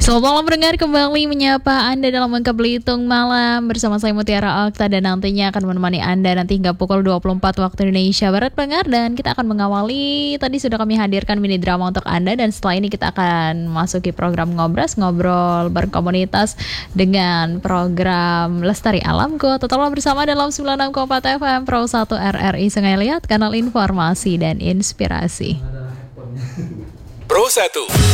Selamat malam pendengar, kembali menyapa Anda dalam Bangka Belitung Malam bersama saya Mutiara Okta, dan nantinya akan menemani Anda nanti hingga pukul 24 waktu Indonesia Barat pendengar. Dan kita akan mengawali, tadi sudah kami hadirkan mini drama untuk Anda, dan setelah ini kita akan masuki program Ngobras, ngobrol berkomunitas dengan program Lestari Alamku. Tetaplah bersama dalam 96,4 FM Pro 1 RRI Sungai Liat, kanal informasi dan inspirasi. Pro 1